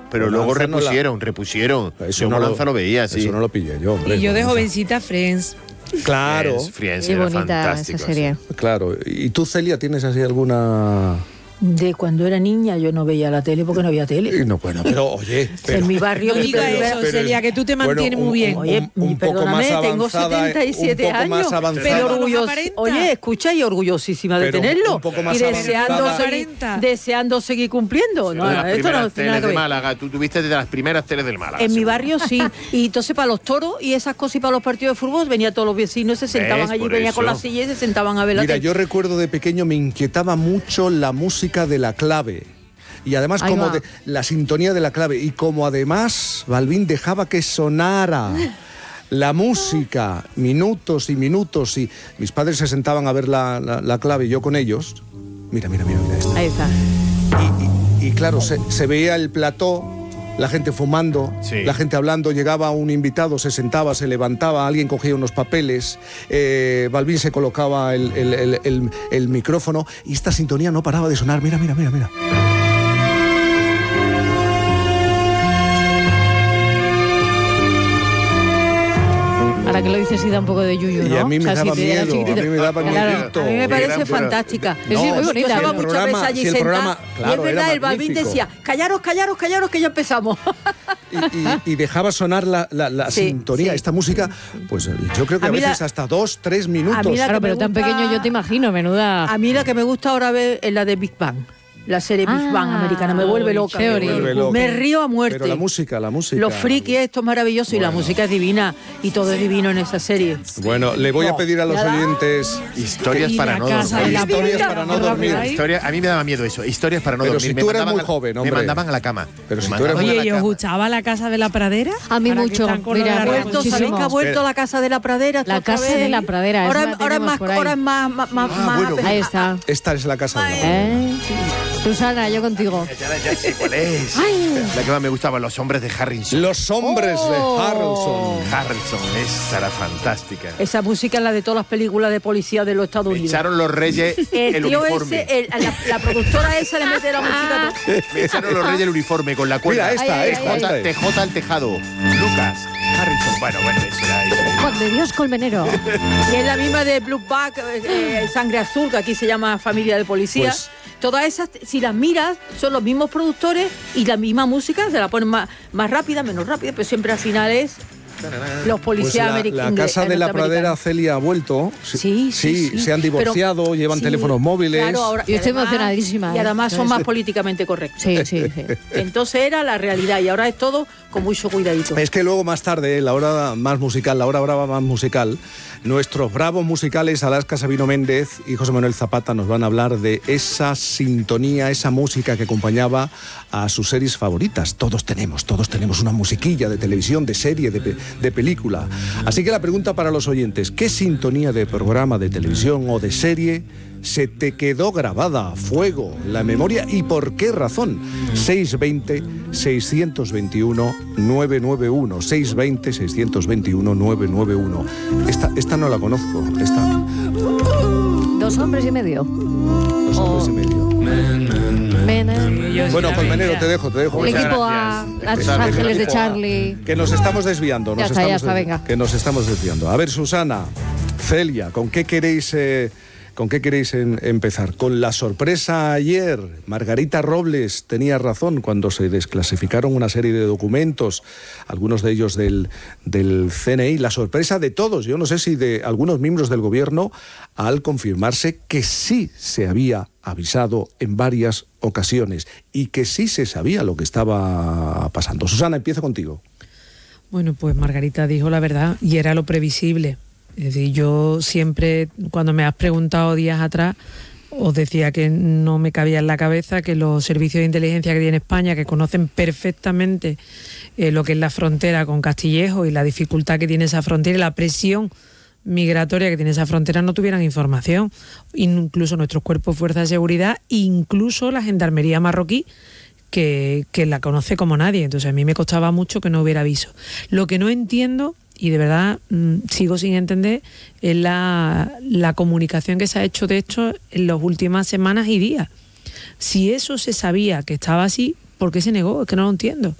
pero luego repusieron. Eso Yo no Molanza lo veía, sí. Eso no lo pillé yo, hombre. Y yo de jovencita Friends. Claro. Friends Qué era bonita fantástico. esa serie. Claro. ¿Y tú, Celia, tienes así alguna...? De cuando era niña yo no veía la tele porque no había tele. No, bueno, pero oye... En mi barrio... No diga eso, Celia, que tú te mantienes muy bien. Oye, un poco perdóname, más tengo avanzada, 77 un poco más años. avanzada. Pero Pero orgullosa. nos aparenta. Oye, escucha, y orgullosísima de Pero tenerlo. un poco más y deseando avanzada. seguir, deseando seguir cumpliendo. No, De las esto no primeras tiene nada teles que de ver. Málaga. Tú tuviste desde las primeras teles del Málaga. En mi seguro. barrio sí. Y entonces para los toros y esas cosas y para los partidos de fútbol venían todos los vecinos, se sentaban ¿Ves? allí, Por venían con eso. la silla y se sentaban a ver la Mira, tele. yo recuerdo de pequeño me inquietaba mucho la música de La Clave. Y además Ahí va. la sintonía de La Clave. Y como además Balbín dejaba que sonara la música minutos y minutos, y mis padres se sentaban a ver la Clave y yo con ellos. Mira esto. Ahí está. Y claro, se veía el plató, la gente fumando, Sí. la gente hablando, llegaba un invitado, se sentaba, se levantaba, alguien cogía unos papeles, Balbín se colocaba el micrófono y esta sintonía no paraba de sonar. Mira. Ahora que lo dices sí da un poco de yuyu, ¿no? Y a mí me O sea, daba si te era miedo, chiquitito. a mí me daba Claro. miedito. A mí me parece Era- fantástica. Sí, muy bonita. Yo estaba el muchas programa- veces allí si el sentada programa, y claro, es verdad, era el Balbín magnífico. decía, callaros, que ya empezamos. Y dejaba sonar la Sí, sintonía, sí. esta música, pues yo creo que A a mí veces la- hasta 2-3 minutos. a mí la- Claro, que me pero tan gusta- pequeño yo te imagino, menuda... A mí la que me gusta ahora ver es la de Big Bang. La serie Big Bang americana me vuelve loca. qué horrible. Vuelve loca. Me río a muerte. Pero la música. Los frikis, esto es maravilloso y la música es divina y todo es divino en esa serie. Bueno, le voy a pedir a los nada. oyentes... Historias Y para la no casa de dormir. la Historias Virgen. para no Rápido dormir. ahí. A mí me daba miedo eso. Historias para no Pero dormir. si tú eras muy joven, Me hombre. mandaban a la cama. Pero Me si tú mandaban eras muy- a la Oye, ¿y os cama. gustaba la casa de la pradera? A mí Ahora que mucho. están con lo Mira, de la vuelto, revolución. ¿Sabéis que ha muchísimo. vuelto la Casa de la Pradera? La otra Casa vez? de la Pradera, Ahora, esa la tenemos por ahí. ahora es más bueno, Ahí está. Esta es la casa de la... Susana, Susana, yo contigo. Ya sé cuál es. Ay. La que más me gustaba, Los hombres de Harrison. Los hombres de Oh. Harrison, esa era fantástica. Esa música es la de todas las películas de policía de los Estados Me Unidos. echaron los reyes El el tío uniforme. ese, la productora esa le mete la música. Me echaron los reyes el uniforme con la cuerda. Mira, esta, Ay, esta, ay, esta es. TJ al tejado. Lucas. Harrison. Bueno, eso era... Juan de Dios Colmenero. Y es la misma de Blue Back, Sangre Azul, que aquí se llama Familia de Policía. Pues- Todas esas, si las miras, son los mismos productores y la misma música, se la ponen más rápida, menos rápida, pero siempre al final es los Pues policías la americanos. casa de la Pradera, Celia, ha vuelto. Sí. Se han divorciado, Pero- llevan sí, teléfonos móviles. Claro, ahora, Yo estoy y además- emocionadísima, Y además son Sí. más políticamente correctos. Sí. Entonces era la realidad y ahora es todo con mucho cuidadito. Es que luego más tarde, la hora más musical, la hora brava más musical, nuestros bravos musicales Alaska Sabino Méndez y José Manuel Zapata nos van a hablar de esa sintonía, esa música que acompañaba a sus series favoritas. Todos tenemos una musiquilla de televisión, de serie, de película. Así que la pregunta para los oyentes, ¿qué sintonía de programa de televisión o de serie se te quedó grabada a fuego en la memoria y por qué razón? 620-621-991. 620-621-991. Esta no la conozco. Esta. 2 hombres y medio. 2 hombres y medio. Bueno, Colmenero, te dejo. El Muchas equipo gracias. a Los Empezar el Ángeles de equipo A. Charlie. Que nos estamos desviando. Ya está, venga. Que nos estamos desviando. A ver, Susana, Celia, ¿con qué queréis empezar? Con la sorpresa ayer. Margarita Robles tenía razón cuando se desclasificaron una serie de documentos, algunos de ellos del CNI. La sorpresa de todos, yo no sé si de algunos miembros del gobierno, al confirmarse que sí se había avisado en varias ocasiones y que sí se sabía lo que estaba pasando. Susana, empiezo contigo. Bueno, pues Margarita dijo la verdad y era lo previsible. Es decir, yo siempre, cuando me has preguntado días atrás, os decía que no me cabía en la cabeza que los servicios de inteligencia que tiene España, que conocen perfectamente lo que es la frontera con Castillejo y la dificultad que tiene esa frontera y la presión migratoria que tiene esa frontera, no tuvieran información. Incluso nuestros cuerpos de fuerza de seguridad, incluso la gendarmería marroquí, que la conoce como nadie. Entonces a mí me costaba mucho que no hubiera aviso. Lo que no entiendo, y de verdad sigo sin entender, es la comunicación que se ha hecho de esto en las últimas semanas y días. Si eso se sabía que estaba así, ¿por qué se negó? Es que no lo entiendo.